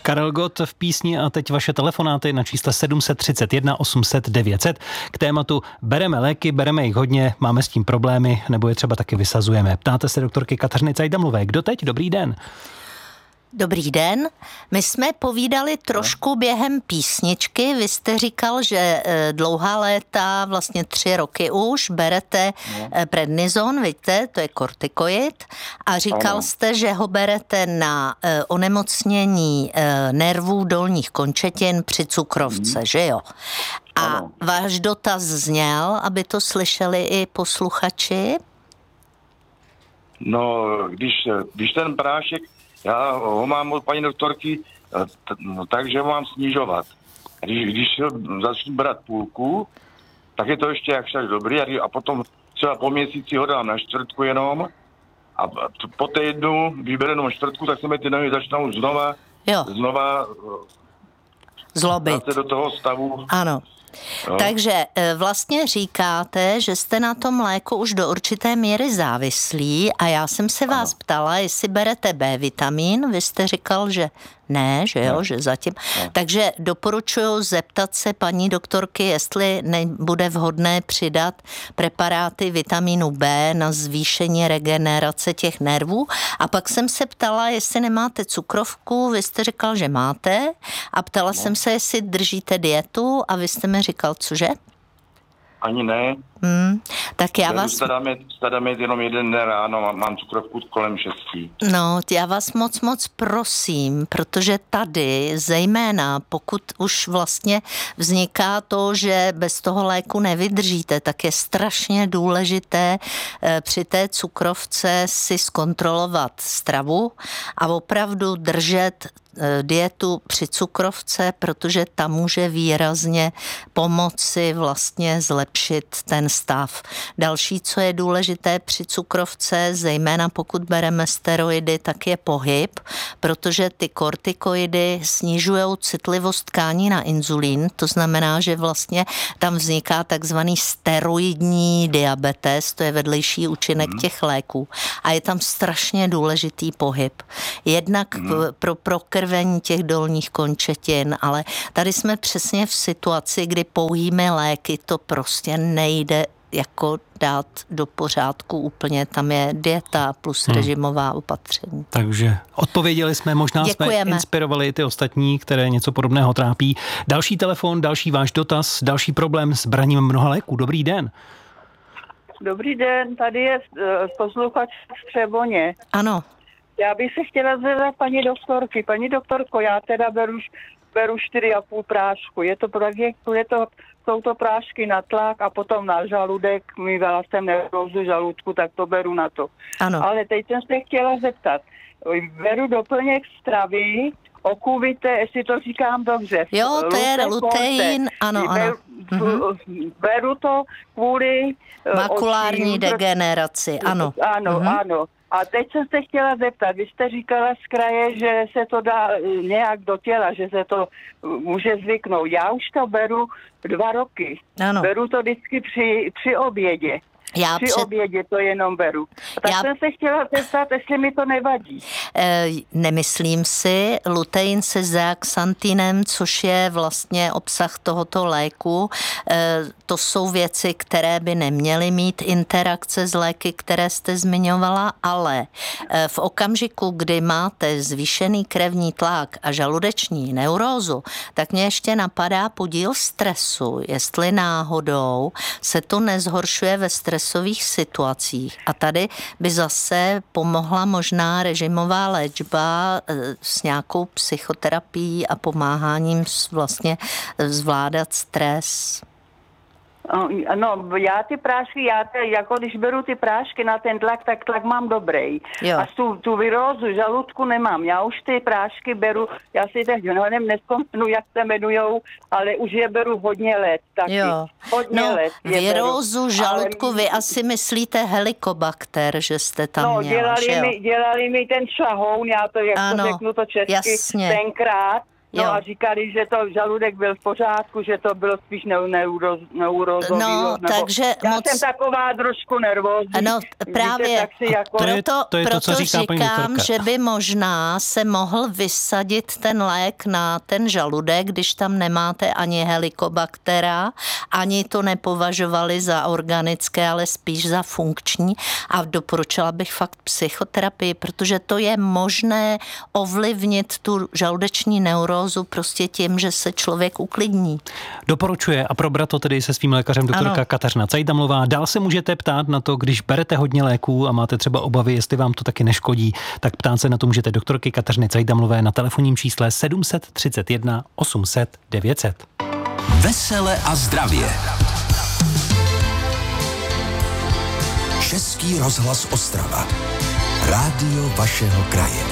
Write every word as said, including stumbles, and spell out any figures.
Karel Gott v písni a teď vaše telefonáty na čísle sedm set třicet jedna osm set devět set k tématu bereme léky, bereme jich hodně, máme s tím problémy, nebo je třeba taky vysazujeme. Ptáte se doktorky Kateřiny Cajdamlové. Kdo teď? Dobrý den. Dobrý den. My jsme povídali trošku během písničky. Vy jste říkal, že dlouhá léta, vlastně tři roky už, berete prednizon, víte, to je kortikoid. A říkal jste, že ho berete na onemocnění nervů dolních končetin při cukrovce, hmm. že jo? A ano. Váš dotaz zněl, aby to slyšeli i posluchači? No, když, když ten prášek já ho mám od paní doktorky, no, takže ho mám snižovat. Když, když začnu brát půlku, tak je to ještě jak však dobrý a potom třeba po měsíci ho dám na čtvrtku jenom a po týdnu vyberenou čtvrtku, tak se mi ty nohy začnou znova, jo. znova zlobit do toho stavu. Ano. No. Takže vlastně říkáte, že jste na tom léku už do určité míry závislí a já jsem se vás ano. ptala, jestli berete B vitamin, vy jste říkal, že ne, že jo, ne. že zatím. Ne. Takže doporučuji zeptat se paní doktorky, jestli nebude vhodné přidat preparáty vitamínu B na zvýšení regenerace těch nervů. A pak jsem se ptala, jestli nemáte cukrovku, vy jste říkal, že máte a ptala ne. jsem se, jestli držíte dietu a vy jste mi říkal, cože? Ani ne. Hmm, tak já vás... Stadáme jenom jeden den ráno, mám, mám cukrovku kolem šestí. No, já vás moc, moc prosím, protože tady, zejména pokud už vlastně vzniká to, že bez toho léku nevydržíte, tak je strašně důležité eh, při té cukrovce si zkontrolovat stravu a opravdu držet dietu při cukrovce, protože ta může výrazně pomoci vlastně zlepšit ten stav. Další, co je důležité při cukrovce, zejména pokud bereme steroidy, tak je pohyb, protože ty kortikoidy snižují citlivost tkání na inzulín, to znamená, že vlastně tam vzniká takzvaný steroidní diabetes, to je vedlejší účinek hmm. těch léků a je tam strašně důležitý pohyb. Jednak hmm. pro prokrvení těch dolních končetin, ale tady jsme přesně v situaci, kdy pouhými léky to prostě nejde jako dát do pořádku úplně. Tam je dieta plus hmm. režimová opatření. Takže odpověděli jsme, možná Děkujeme. jsme inspirovali ty ostatní, které něco podobného trápí. Další telefon, další váš dotaz, další problém s braním mnoha léků. Dobrý den. Dobrý den, tady je posluchač z Třeboně. Ano. Já bych se chtěla zeptat paní doktorky. Paní doktorko, já teda beru, beru čtyři a půl prášku. Je to, je to, jsou to prášky na tlak a potom na žaludek. Mývala jsem neurózu žaludku, tak to beru na to. Ano. Ale teď jsem se chtěla zeptat. Beru doplněk stravy, okuvité, jestli to říkám dobře. Jo, to je lutein, ano, ano. Beru, mm-hmm. beru to kvůli makulární očím, degeneraci, ano. Ano, mm-hmm. ano. A teď jsem se chtěla zeptat, vy jste říkala z kraje, že se to dá nějak do těla, že se to může zvyknout. Já už to beru dva roky. Ano. Beru to vždycky při, při obědě. Já Při před... obědě to jenom beru. Tak Já... jsem se chtěla zeptat, jestli mi to nevadí. E, nemyslím si. Lutein se zeaxantinem, což je vlastně obsah tohoto léku, e, to jsou věci, které by neměly mít interakce s léky, které jste zmiňovala, ale e, v okamžiku, kdy máte zvýšený krevní tlak a žaludeční neurózu, tak mě ještě napadá podíl stresu, jestli náhodou se to nezhoršuje ve stresu situacích. A tady by zase pomohla možná režimová léčba s nějakou psychoterapií a pomáháním vlastně zvládat stres. No, já ty prášky, já te, jako když beru ty prášky na ten tlak, tak tlak mám dobrý. Jo. A tu, tu virózu žaludku nemám. Já už ty prášky beru, já si teď nevím, nespomenu, jak se jmenujou, ale už je beru hodně let. Taky. Jo. Hodně no, let virózu beru. žaludku, ale... vy asi myslíte helikobakter, že jste tam no, měla, dělali že jo? mi, dělali mi ten šahoun, já to, jak ano, to řeknu to česky, jasně. tenkrát. No jo. A říkali, že to žaludek byl v pořádku, že to bylo spíš neuro, neurozový. No, nebo... takže Já moc... jsem taková trošku nervózní. No, právě. Víte, tak si jako... To je, proto to je proto to, co říká říkám, že by možná se mohl vysadit ten lék na ten žaludek, když tam nemáte ani helikobaktera, ani to nepovažovali za organické, ale spíš za funkční. A doporučila bych fakt psychoterapii, protože to je možné ovlivnit tu žaludeční neurózu prostě tím, že se člověk uklidní. Doporučuje a probrat to tedy se svým lékařem doktorka ano. Kateřina Cajdamlová. Dál se můžete ptát na to, když berete hodně léků a máte třeba obavy, jestli vám to taky neškodí, tak ptát se na to můžete doktorky Kateřiny Cajdamlové na telefonním čísle sedm tři jedna osm set devět set. Vesele a zdravě. Český rozhlas Ostrava. Rádio vašeho kraje.